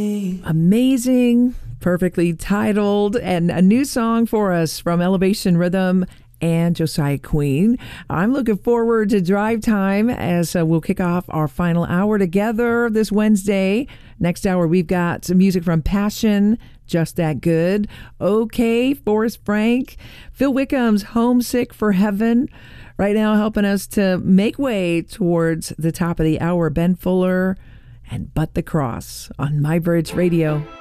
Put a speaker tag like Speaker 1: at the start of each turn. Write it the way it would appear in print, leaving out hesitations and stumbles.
Speaker 1: Amazing, perfectly titled, and a new song for us from Elevation Rhythm and Josiah Queen. I'm looking forward to Drive Time as we'll kick off our final hour together this Wednesday. Next hour, we've got some music from Passion, Just That Good, OK, Forrest Frank, Phil Wickham's Homesick for Heaven. Right now, helping us to make way towards the top of the hour, Ben Fuller and But the Cross on My Bridge Radio.